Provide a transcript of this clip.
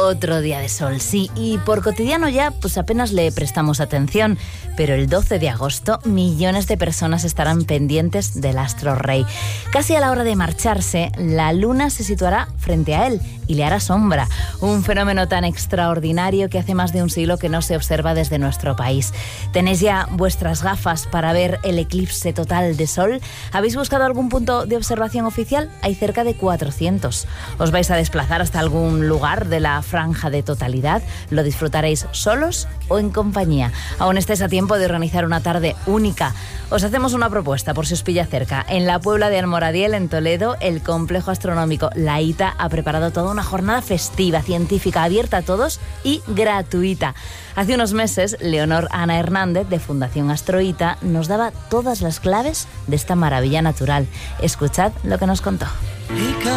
Otro día de sol, sí, y por cotidiano ya pues apenas le prestamos atención, pero el 12 de agosto millones de personas estarán pendientes del astro rey. Casi a la hora de marcharse, la luna se situará frente a él y le hará sombra, un fenómeno tan extraordinario que hace más de un siglo que no se observa desde nuestro país. ¿Tenéis ya vuestras gafas para ver el eclipse total de sol? ¿Habéis buscado algún punto de observación oficial? Hay cerca de 400. ¿Os vais a desplazar hasta algún lugar de la franja de totalidad? ¿Lo disfrutaréis solos o en compañía? Aún estáis a tiempo de organizar una tarde única. Os hacemos una propuesta por si os pilla cerca. En la Puebla de Almoradiel, en Toledo, el complejo astronómico La Hita ha preparado toda una jornada festiva, científica, abierta a todos y gratuita. Hace unos meses, Leonor Ana Hernández, de Fundación Astrohita, nos daba todas las claves de esta maravilla natural. Escuchad lo que nos contó.